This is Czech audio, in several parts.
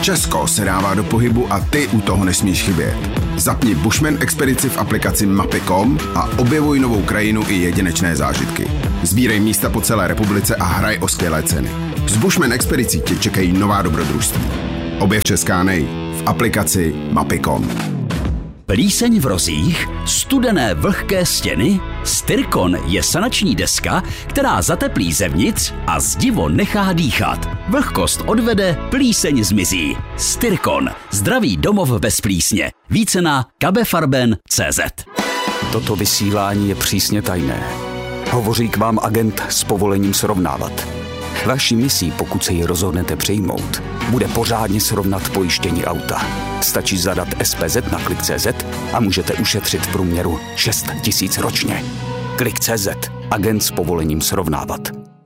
Česko se dává do pohybu a ty u toho nesmíš chybět. Zapni Bushman expedici v aplikaci Mapy.com a objevuj novou krajinu i jedinečné zážitky. Sbírej místa po celé republice a hraj o skvělé ceny. S Bushman expedicí tě čekají nová dobrodružství. Objev Česká v aplikaci Mapy.com. Plíseň v rozích, studené vlhké stěny, Styrkon je sanační deska, která zateplí zevnitř a zdivo nechá dýchat. Vlhkost odvede, plíseň zmizí. Styrkon, zdravý domov bez plísně. Více na kabefarben.cz. Toto vysílání je přísně tajné. Hovoří k vám agent s povolením srovnávat. Vaší misí, pokud se ji rozhodnete přijmout, bude pořádně srovnat pojištění auta. Stačí zadat SPZ na Klik.cz a můžete ušetřit v průměru 6 000 ročně. Klik.cz. Agent s povolením srovnávat.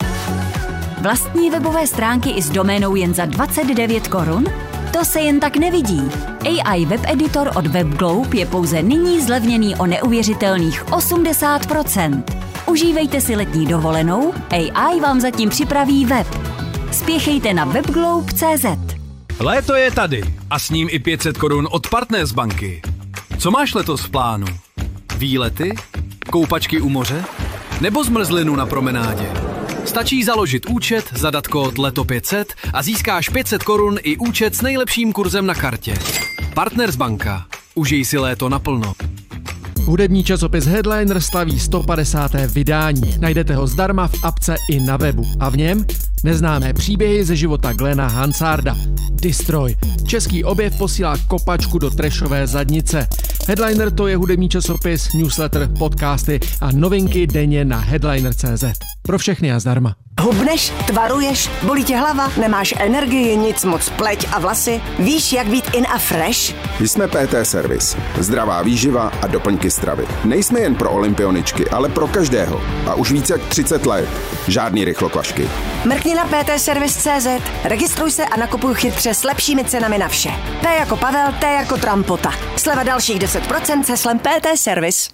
Vlastní webové stránky i s doménou jen za 29 korun? To se jen tak nevidí. AI Web Editor od WebGlobe je pouze nyní zlevněný o neuvěřitelných 80%. Užívejte si letní dovolenou, AI vám zatím připraví web. Spěchejte na webglobe.cz. Léto je tady a s ním i 500 korun od Partners banky. Co máš letos v plánu? Výlety? Koupačky u moře? Nebo zmrzlinu na promenádě? Stačí založit účet, zadat kód LETO500 a získáš 500 korun i účet s nejlepším kurzem na kartě. Partners banka. Užij si léto naplno. Hudební časopis Headliner slaví 150. vydání. Najdete ho zdarma v apce i na webu. A v něm neznámé příběhy ze života Glena Hansarda. Destroy. Český objev posílá kopačku do trashové zadnice. Headliner to je hudební časopis, newsletter, podcasty a novinky denně na headliner.cz. Pro všechny a zdarma. Hubneš, tvaruješ, bolí tě hlava, nemáš energii, nic moc, pleť a vlasy? Víš, jak být in a fresh? Jsme PT Service. Zdravá výživa a doplňky stravy. Nejsme jen pro olympioničky, ale pro každého. A už více jak 30 let. Žádný rychlokvašky. Mrkni na ptservice.cz, registruj se a nakupuj chytře s lepšími cenami na vše. P jako Pavel, T jako Trampota. Sleva dalších 10% se slem PT Service.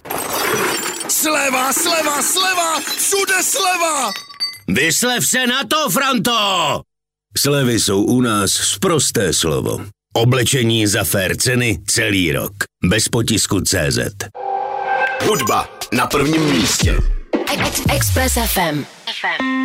Sleva, sleva, sleva, všude sleva! Vyslev se na to, Franto! Slevy jsou u nás sprosté slovo. Oblečení za fair ceny celý rok. Bez potisku CZ. Hudba na prvním místě. Express FM.